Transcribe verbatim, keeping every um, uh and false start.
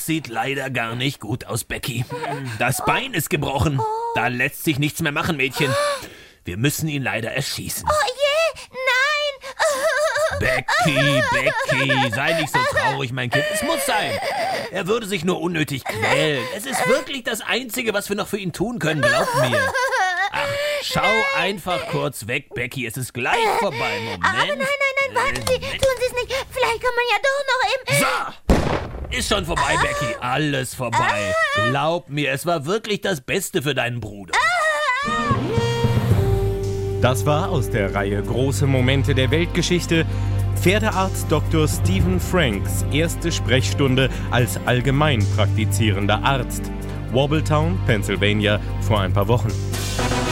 sieht leider gar nicht gut aus, Becky. Das Bein ist gebrochen. Da lässt sich nichts mehr machen, Mädchen. Wir müssen ihn leider erschießen. Oh je, nein! Becky, Becky, sei nicht so traurig, mein Kind. Es muss sein. Er würde sich nur unnötig quälen. Es ist wirklich das Einzige, was wir noch für ihn tun können, glaub mir. Ach, schau einfach kurz weg, Becky. Es ist gleich vorbei. Moment. Aber nein, nein, nein, warten Sie. Tun Sie es nicht. Vielleicht kann man ja doch noch im... So, ist schon vorbei, Becky. Alles vorbei. Glaub mir, es war wirklich das Beste für deinen Bruder. Das war aus der Reihe Große Momente der Weltgeschichte Pferdearzt Doktor Stephen Franks erste Sprechstunde als allgemein praktizierender Arzt. Wobbletown, Pennsylvania, vor ein paar Wochen.